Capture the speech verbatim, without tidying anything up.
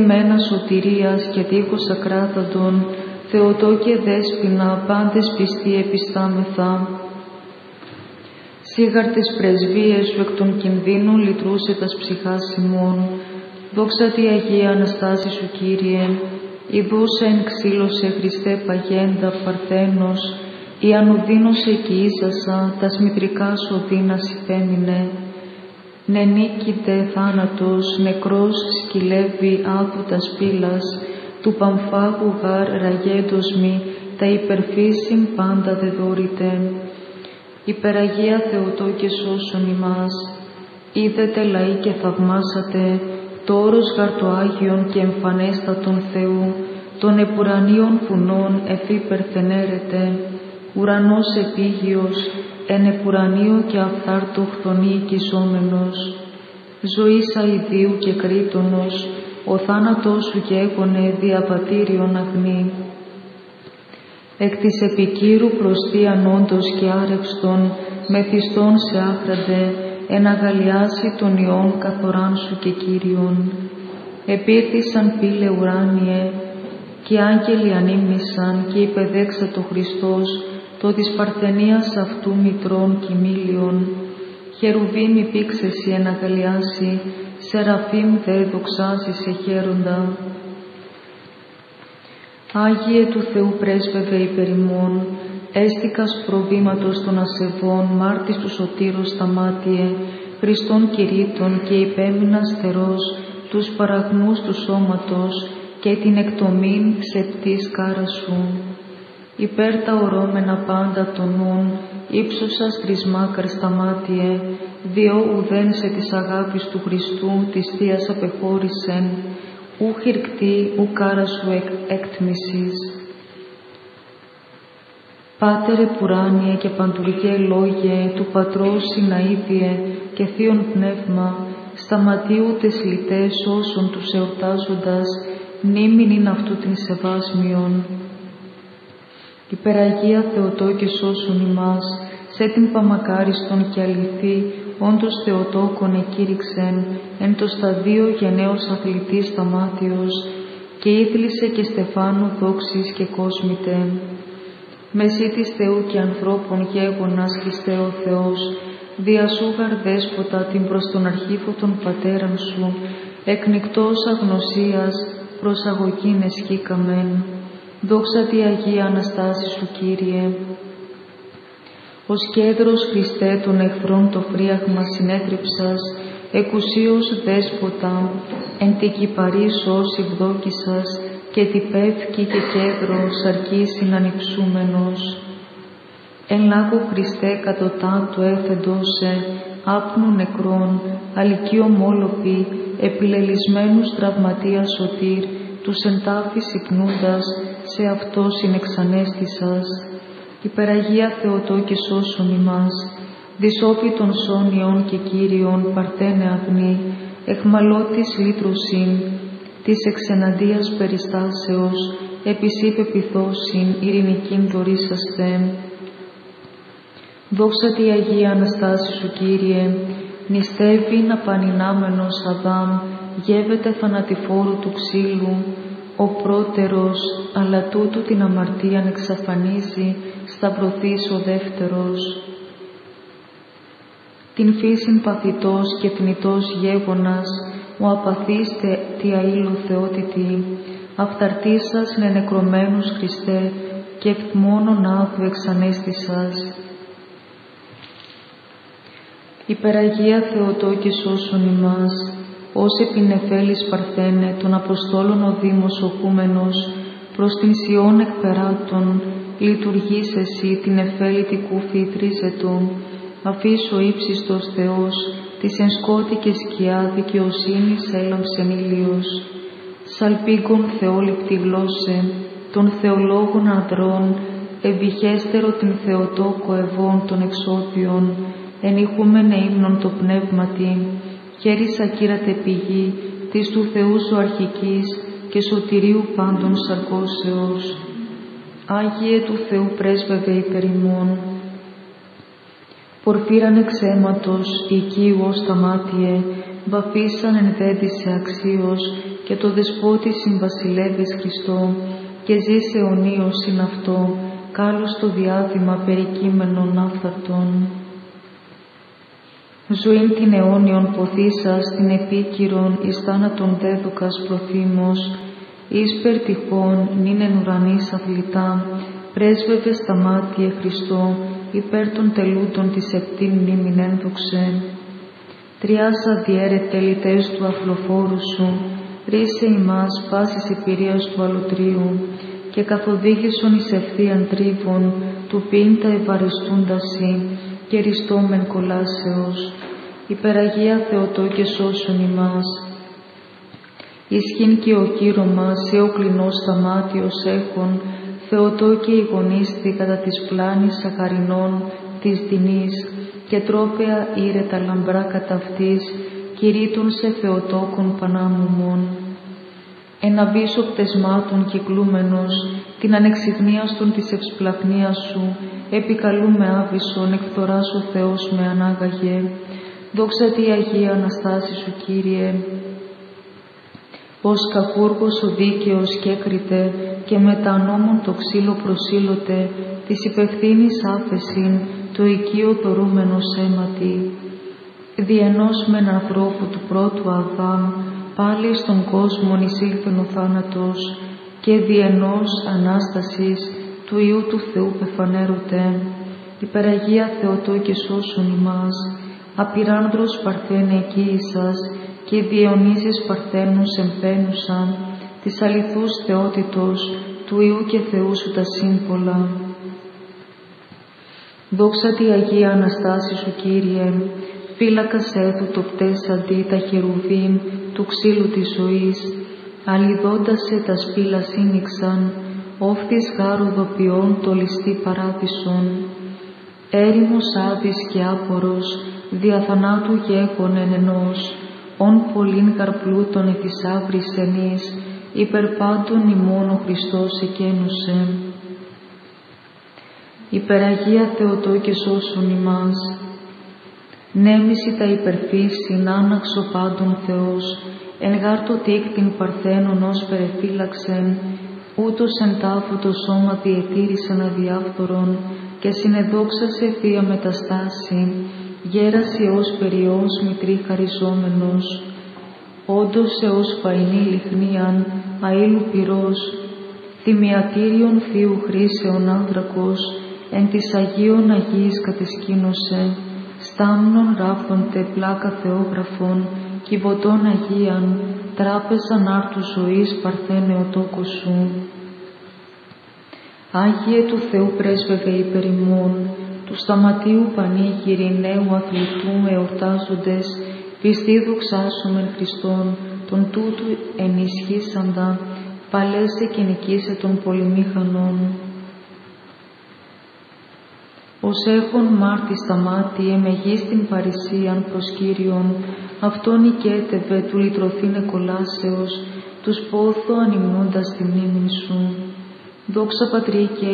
μένα σωτηρίας και τείχος ακράτατον, Θεοτό και Δέσποινα, πάντες πιστοί επιστάμεθα. Σίγαρτες πρεσβείες σου εκ των κινδύνων λυτρούσε τας ψυχάς ημών. Δόξα τη Αγία Αναστάση σου, Κύριε, ειδούσα εν ξύλωσε Χριστέ παγέντα παρθένος, η ανουδίνωσε κι ίσασα, τας μητρικά σου δύνας υπέμεινε. Νενίκητε θάνατος, νεκρός σκυλεύει άκου τας πύλας, του παμφάγου γάρ ραγέντος μη, τα υπερφύσιν πάντα δε δωρείτε. Υπεραγία Θεοτό και σώσον ημάς, είδετε λαοί και θαυμάσατε, το όρος γαρ το Άγιον και εμφανέστατον Θεού, των επουρανίων φουνών εφήπερθενέρετε, ουρανός επίγειος, εν επουρανίο και αυθάρτο χθονή οικισόμενος, ζωής αηδίου και κρήτονος, ο θάνατός σου γέγονε διαβατήριον αγνή. Εκ της επικύρου προστίαν όντως και άρευστον, μεθυστών σε άχραντε, εν αγαλιάσει των ιών καθοράν σου και Κύριον. Επήρθησαν πύλε ουράνιε, και άγγελοι ανήμνησαν και υπεδέξα το Χριστός, το της παρθενίας αυτού μητρών κοιμήλιον. Χερουβίμ υπήξεση εν αγαλιάσει, σεραφείμ δε δοξάσει σε χαίροντα. Άγιε του Θεού πρέσβευε υπερ ημών, έστικας προβήματος των ασεβών, μάρτης του σωτήρος σταμάτιε, Χριστόν κηρύττων και υπέμεινα στερός, τους παραγμούς του σώματος και την εκτομήν σεπτής κάρα σου. Υπέρ τα ορώμενα πάντα των νουν, ύψωσας τρισμάκαρ σταμάτιε, διό ουδέν σε της αγάπης του Χριστού της Θείας απεχώρησεν, ου χειρκτή ου κάρα σου εκ, έκτμησης. Πάτερε πουράνιε και παντουργέ λόγιε, του Πατρός συναΐδιε και Θείον Πνεύμα, σταματίου τες λυτές όσων τους εορτάζοντας, μνήμην είναι αυτού την σεβάσμιον. Υπεραγία Θεοτό και σώσον ημάς, σε την παμακάριστον και αληθή, όντως Θεοτόκον εκήρυξεν, εν το σταδίο γενναίος αθλητής σταμάτιος, και ήθλισε και στεφάνου δόξης και κόσμητε. Μεσί της Θεού και ανθρώπων γέγονας Χριστέ ο Θεός, δια σου γαρ δέσποτα την προς τον αρχήφο των πατέραν σου, εκνικτός αγνωσίας προσαγωγήν εσχήκαμεν. Δόξα τη Αγία Αναστάση σου, Κύριε. Ως κέντρος Χριστέ των εχθρών το φρίαγμα συνέτριψας, εκουσίως δέσποτα, εν τη κυπαρή σώση βδόκησας, και τη πεύκη και κέντρο σαρκή συνανυψούμενος. Εν λάγω Χριστέ κατωτάτου έφεντωσε, άπνου νεκρών, αλικίο μόλοπη, επιλελισμένους τραυματία σωτήρ, τους εν τάφης υπνούντας, σε αυτό συνεξανέστησας. Υπεραγία Θεοτό και σώσον ημάς, δυσόπι των σόνιων και Κύριων παρθένε αγνή, εχμαλώτης λύτρωσιν, της εξεναντίας περιστάσεως, επισή πεπιθώσιν, ειρηνικήν δωρήσαστε. Δόξα τη Αγία Αναστάση σου, Κύριε, νηστεύειν απανινάμενος Αδάμ, γεύεται θανατηφόρου του ξύλου, ο πρώτερος, αλλά τούτου την αμαρτίαν εξαφανίζει, σταυρωθείς ο δεύτερος. Την φύσιν παθητός και θνητός γέγονας, ο απαθήστε τι αήλου θεότητη, αυθαρτήσας νενεκρωμένους Χριστέ, και ευθμόνον άδου εξανέστησας. Υπεραγία Θεοτό και σώσον ημάς, ως επινεφέλης παρθένε των Αποστόλων ο Δήμος οκούμενος, προς την Σιών εκπεράτων, λειτουργείς εσύ την εφέλητη κούφη τρίζετον, αφήσου ύψιστος Θεός, της εν σκότη και σκιά δικαιοσύνης έλαμψεν ήλιος. Σαλπίγκον θεόληπτη γλώσσε, των θεολόγων ανδρών, ευηχέστερο την Θεοτόκο ευών των εξώδιων, ενηχούμενε ύμνον το πνεύματι, χέρις ακύρατε πηγή, της του Θεού σου αρχικής και σωτηρίου πάντων σαρκώσεως. Άγιε του Θεού πρέσβευε υπερ ημών. Πορφύραν εξ αίματος, οικίου ως σταμάτιε, βαφήσαν εν δέντησε αξίως, και το δεσπότη συμβασιλεύεις Χριστό, και ζεις αιωνίως συν αυτό, κάλος το διάδημα περικείμενων άφθαρτων. Ζωήν την αιώνιον ποθήσας, την επίκυρον εις θάνατον δέδοκας προθύμος, εις περτυχών νυν εν ουρανής αθλητά, πρέσβευε στα μάτια Χριστό, υπέρ των τελούτων της επτήν μνήμην ένδοξε. Τριάσα διέρετε λιτές του αθλοφόρου σου, ρίσε ημάς πάσης υπηρείας του αλωτρίου, και καθοδήγησον εις ευθείαν τρίβων, του πίντα ευαριστούντασι, και ριστόμεν κολάσεως. Υπεραγία Θεοτό και σώσον ημάς. Ισχύν και ο κύρωμα σε ο κλινός σταμάτιος έχων, Θεοτό και η γονίστη κατά της πλάνης αχαρινών της δεινής, και τρόπαια ήρε τα λαμπρά κατά αυτής, κηρύττων σε Θεοτόκον πανάμωμον. Εν αβύσω πτεσμάτων κυκλούμενος, την ανεξιγνίαστον της ευσπλαχνίας σου, επικαλούμε άβυσσον, εκφθοράς ο Θεός με ανάγαγε. Δόξα τη Αγία Αναστάση σου, Κύριε. Ως κακούργος ο δίκαιος κέκριτε, και με τα νόμων το ξύλο προσήλωτε, της υπευθύνης άφεσιν, το οικείο δωρούμενος αίματι. Διενός μεν ανθρώπου του πρώτου Αδάμ, πάλι στον κόσμο εισήλθεν ο θάνατος, και διενός Ανάστασης του Υιού του Θεού πεφανέρωτε. Υπεραγία Θεοτό και σώσον ημάς, απειράνδρος παρθένε εκείησας, και διαιωνίζεις παρθένους εμπαίνουσαν, της αληθούς θεότητος, του Υιού και Θεού σου τα σύμβολα. Δόξα τη Αγία Αναστάση σου, Κύριε, φύλακας έθου το πτέσαντι τα χερουβίμ του ξύλου της ζωής, αλιδώντασε τα σπήλα σύνηξαν, όφθης γάροδο ποιόν το ληστή παράδεισον. Έρημος άδης και άπορος, διαθανάτου γέγον εν ενός, ον πολλήν καρπλούτων εθισάβρης ενής, υπερπάντων ημών ο Χριστός εκένωσε. Υπεραγία Θεοτό και σώσον ημάς. Νέμιση τα υπερφύσιν άναξο πάντων Θεός, εν γάρτο τίκτην παρθένων ως περεφύλαξεν, ούτως εν τάφο το σώμα διετήρησεν αδιάφθορον, και συνεδόξασε θεία μεταστάση, γέρασε ως περιός μητρή χαριζόμενος, όντως εώς φαϊνή λιχνίαν, αήλου πυρός, θυμιατήριον θείου χρήσεων άνθρακος, εν της Αγίων Αγίης κατεσκήνωσε, στάμνων ράφονται πλάκα θεόγραφων, κυβωτών Αγίαν, τράπεζαν άρτου ζωής παρθένε ο τόκος σου. Άγιε του Θεού πρέσβευε υπερ ημών, του σταματίου πανήγυρη νέου αθλητού εορτάζοντες, πιστοί δοξάσομεν Χριστόν, τον τούτου ενισχύσαντα, παλέσε και νικήσε των πολυμήχανων. Ως έχων μάρτι στα μάτι εμεγείς την παρησίαν προς Κύριον, αυτόν νικέτευε του λυτρωθήνε κολάσεως, τους πόθο ανυμνούντας τη μνήμη σου. Δόξα Πατρί και